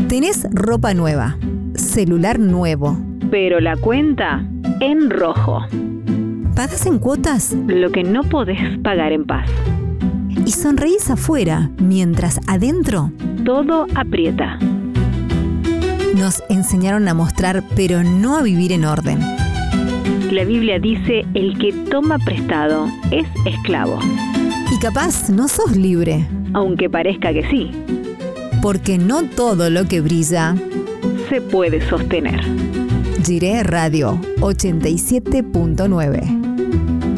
Tenés ropa nueva, celular nuevo, pero la cuenta en rojo. pagás en cuotas Lo que no podés pagar en paz. y sonreís afuera, mientras adentro Todo aprieta. nos enseñaron a mostrar, pero no a vivir en orden. La Biblia dice: el que toma prestado es esclavo, Y capaz no sos libre, aunque parezca que sí, porque no todo lo que brilla. se puede sostener. Jiré Radio 87.9